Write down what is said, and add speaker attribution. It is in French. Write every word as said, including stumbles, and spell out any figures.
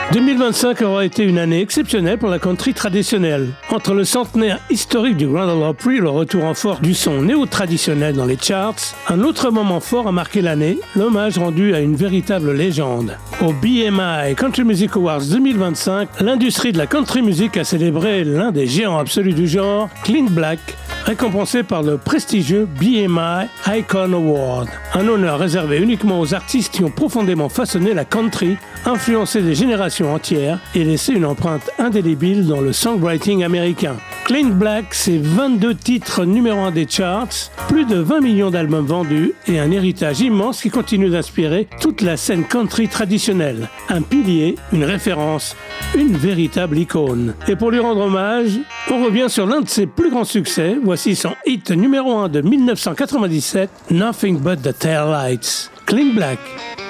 Speaker 1: deux mille vingt-cinq aura été une année exceptionnelle pour la country traditionnelle. Entre le centenaire historique du Grand Ole Opry et le retour en force du son néo-traditionnel dans les charts, un autre moment fort a marqué l'année, l'hommage rendu à une véritable légende. Au B M I Country Music Awards deux mille vingt-cinq, l'industrie de la country music a célébré l'un des géants absolus du genre, Clint Black, récompensé par le prestigieux B M I Icon Award, un honneur réservé uniquement aux artistes qui ont profondément façonné la country, influencé des générations entières et laissé une empreinte indélébile dans le songwriting américain. Clint Black, c'est vingt-deux titres numéro un des charts, plus de vingt millions d'albums vendus et un héritage immense qui continue d'inspirer toute la scène country traditionnelle. Un pilier, une référence, une véritable icône. Et pour lui rendre hommage, on revient sur l'un de ses plus grands succès. Voici son hit numéro un de mille neuf cent quatre-vingt-dix-sept, Nothing But the Taillights. Clint Black.